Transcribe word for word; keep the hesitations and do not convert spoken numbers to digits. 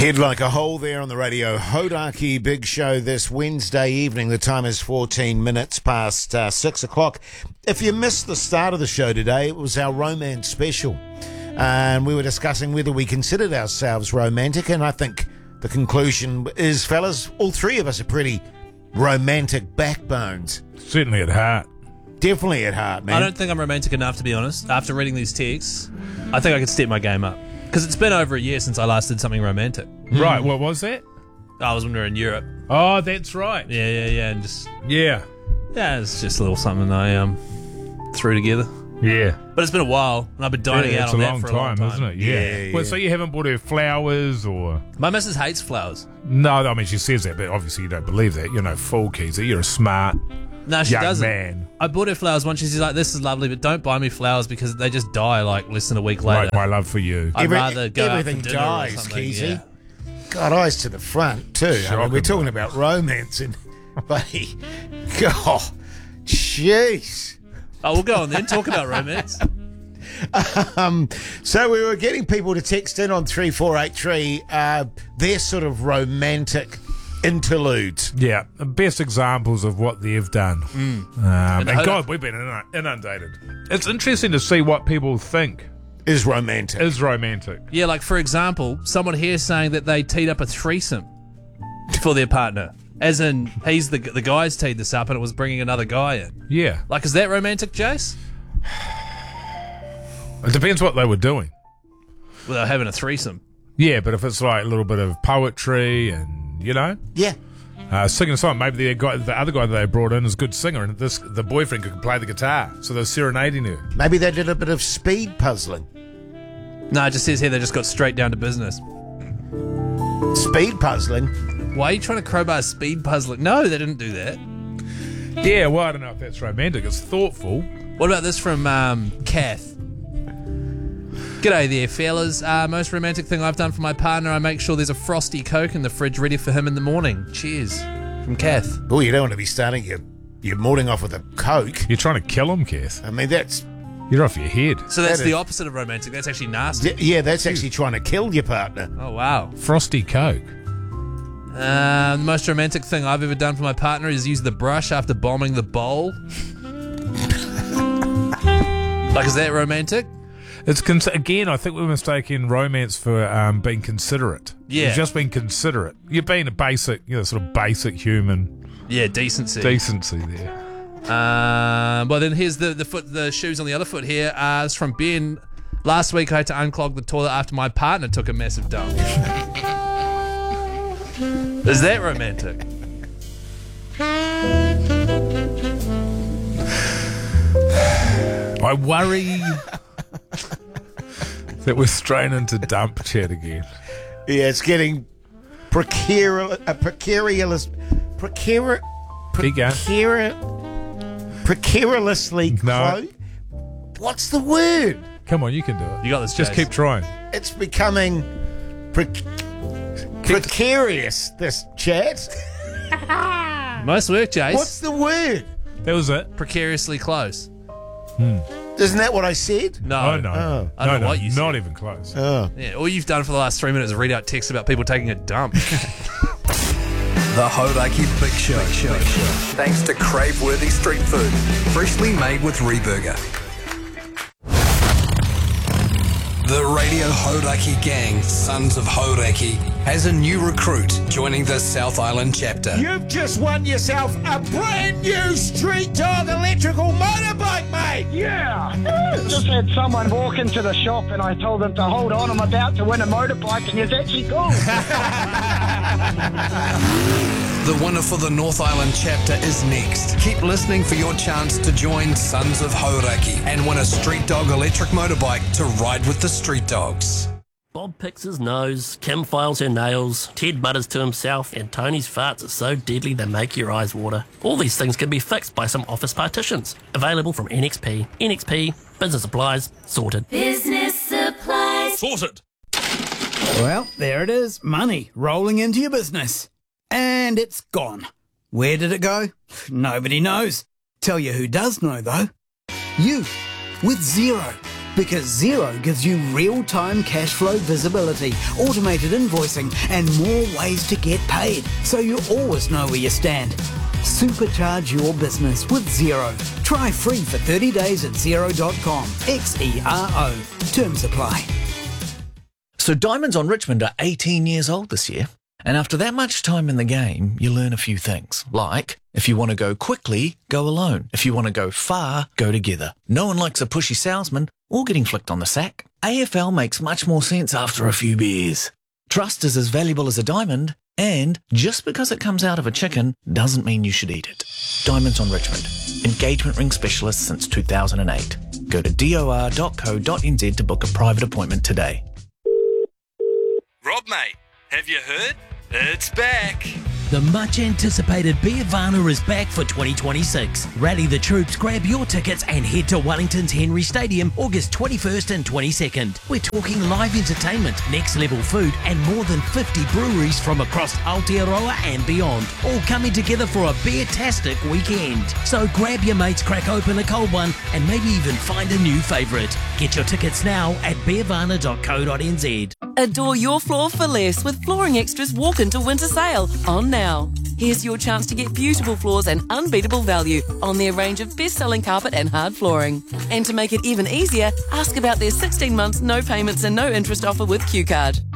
Head like a hole there on the radio. Hodaki Big Show this Wednesday evening. The time is fourteen minutes past uh, six o'clock. If you missed the start of the show today, it was our romance special. And we were discussing whether we considered ourselves romantic. And I think the conclusion is, fellas, all three of us are pretty romantic backbones. Certainly at heart. Definitely at heart, man. I don't think I'm romantic enough, to be honest. After reading these texts, I think I could step my game up. Because it's been over a year since I last did something romantic. Right, what was that? I was when we were in Europe. Oh, that's right. Yeah, yeah, yeah. And just, Yeah. yeah, it's just a little something I um threw together. Yeah. But it's been a while, and I've been dining yeah, out it's on a that long for a time, long time, isn't it? Yeah. Yeah, Well, yeah. so you haven't bought her flowers or... My missus hates flowers. No, I mean, she says that, but obviously you don't believe that. You're no fool, Keezy. You're a smart No, she young doesn't. man. I bought her flowers once. She's like, "This is lovely, but don't buy me flowers because they just die like less than a week later." Like my love for you. I'd Every- rather go out everything for dinner dies, or something. Keezy. Yeah. God, eyes to the front, too. I mean, Shocking, we're talking mate. about romance and, buddy, God, jeez. Oh, we'll go on then. Talk about romance. Um, so we were getting people to text in on three four eight three uh, their sort of romantic interludes. Yeah, the best examples of what they've done. Mm. Um, and hold God, on. we've been inund- inundated. It's interesting to see what people think Is romantic. is romantic. Yeah, like for example, someone here saying that they teed up a threesome for their partner, as in he's the the guy's teed this up and it was bringing another guy in. Yeah. Like, is that romantic, Jace? It depends what they were doing. Without having a threesome. Yeah, but if it's like a little bit of poetry and, you know, Yeah. uh, singing a song, maybe the guy, the other guy that they brought in is a good singer and this the boyfriend could play the guitar, so they're serenading her. Maybe they did a bit of speed puzzling. No, it just says here they just got straight down to business. Speed puzzling? Why are you trying to crowbar speed puzzling? No, they didn't do that. Yeah, well, I don't know if that's romantic. It's thoughtful. What about this from um, Kath? G'day there, fellas. Uh, most romantic thing I've done for my partner, I make sure there's a frosty Coke in the fridge ready for him in the morning. Cheers. From Kath. Oh, you don't want to be starting your, your morning off with a Coke. You're trying to kill him, Kath. I mean, that's... You're off your head. So that's That the is- opposite of romantic. That's actually nasty. Yeah, that's actually trying to kill your partner. Oh, wow. Frosty Coke. Uh, the most romantic thing I've ever done for my partner is use the brush after bombing the bowl. Like, is that romantic? It's cons- again, I think we're mistaking romance for um, being considerate. Yeah. You've just been considerate. You've been a basic, you know, sort of basic human Yeah, decency. decency there. Um, well, then here's the, the foot, the shoes on the other foot here. Uh, it's from Ben. Last week I had to unclog the toilet after my partner took a massive dump. Is that romantic? I worry that we're straying into dump chat again. Yeah, it's getting precarious, uh, precarious, precarious, Keep going. precarious, precariously No. close. What's the word? Come on, you can do it. You got this, Just Jace. keep trying. It's becoming pre- precarious, this chat. Nice work, Jace. What's the word? That was it. Precariously close. Isn't that what I said? No. Oh, no. Oh. I don't no, know no, what you said. not even close. Oh. Yeah, all you've done for the last three minutes is read out texts about people taking a dump. The Hodaki Big Show. Thanks to crave-worthy street food, freshly made with Reburger. The Radio Hodaki gang, Sons of Hodaki, has a new recruit joining the South Island chapter. You've just won yourself a brand new Street Dog electrical motorbike, mate. Yeah! Just had someone walk into the shop and I told them to hold on, I'm about to win a motorbike, and it's actually cool. The winner for the North Island chapter is next. Keep listening for your chance to join Sons of Hodaki and win a Street Dog electric motorbike to ride with the Street Dogs. Bob picks his nose, Kim files her nails, Ted mutters to himself, and Tony's farts are so deadly they make your eyes water. All these things can be fixed by some office partitions. Available from N X P. N X P, business supplies, sorted. Business supplies. Sorted. Well, there it is. Money rolling into your business. And it's gone. Where did it go? Nobody knows. Tell you who does know, though. You, with zero. Because Xero gives you real-time cash flow visibility, automated invoicing, and more ways to get paid, so you always know where you stand. Supercharge your business with Xero. Try free for thirty days at xero dot com. X E R O. Terms apply. So Diamonds on Richmond are eighteen years old this year. And after that much time in the game, you learn a few things. Like, if you want to go quickly, go alone. If you want to go far, go together. No one likes a pushy salesman or getting flicked on the sack. A F L makes much more sense after a few beers. Trust is as valuable as a diamond, and just because it comes out of a chicken doesn't mean you should eat it. Diamonds on Richmond. Engagement ring specialist since two thousand eight. Go to dor dot co dot n z to book a private appointment today. Rob, mate, have you heard? It's back. The much-anticipated Beervana is back for twenty twenty-six. Rally the troops, grab your tickets and head to Wellington's Henry Stadium August twenty-first and twenty-second. We're talking live entertainment, next-level food and more than fifty breweries from across Aotearoa and beyond, all coming together for a beer-tastic weekend. So grab your mates, crack open a cold one and maybe even find a new favourite. Get your tickets now at beervana dot co dot n z. Adore your floor for less with Flooring Extra's Walk Into Winter Sale on now. Here's your chance to get beautiful floors and unbeatable value on their range of best-selling carpet and hard flooring. And to make it even easier, ask about their sixteen months no payments and no interest offer with Q Card.